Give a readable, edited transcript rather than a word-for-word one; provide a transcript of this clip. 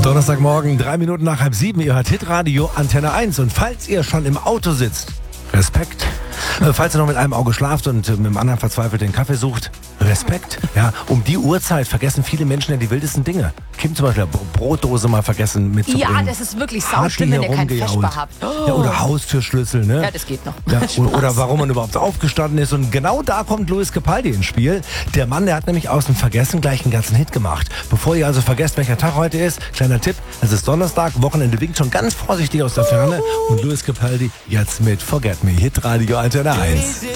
Donnerstagmorgen, 3 Minuten nach 6:30. Ihr hört Hitradio Antenne 1. Und falls ihr schon im Auto sitzt, Respekt. Falls ihr noch mit einem Auge schlaft und mit dem anderen verzweifelt den Kaffee sucht, Respekt. Ja, um die Uhrzeit vergessen viele Menschen ja die wildesten Dinge. Kim zum Beispiel Brotdose mal vergessen mitzubringen. Ja, das ist wirklich sauschlimm, wenn ihr keinen Feschbar habt. Ja, oder Haustürschlüssel, ne? Ja, das geht noch. Ja, oder warum man überhaupt aufgestanden ist. Und genau da kommt Luis Capaldi ins Spiel. Der Mann, der hat nämlich aus dem Vergessen gleich einen ganzen Hit gemacht. Bevor ihr also vergesst, welcher Tag heute ist, kleiner Tipp, es ist Donnerstag, Wochenende winkt schon ganz vorsichtig aus der Ferne. Und Luis Capaldi jetzt mit Forget Me, Hitradio Antenne 1.